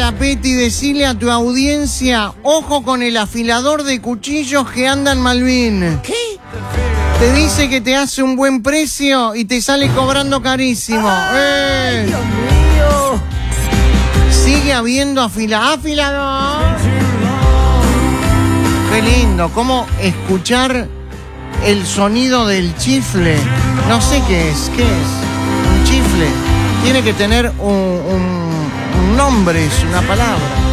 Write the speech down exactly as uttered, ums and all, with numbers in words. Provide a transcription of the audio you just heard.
la Peti, decile a tu audiencia, ojo con el afilador de cuchillos que anda en Malvin. ¿Qué? Te dice que te hace un buen precio y te sale cobrando carísimo. ¡Ay, ¡Eh! Dios mío! Sigue habiendo afila afilador. Qué lindo, cómo escuchar el sonido del chifle. No sé qué es, ¿qué es? Un chifle. Tiene que tener un, un, un nombre, es una palabra.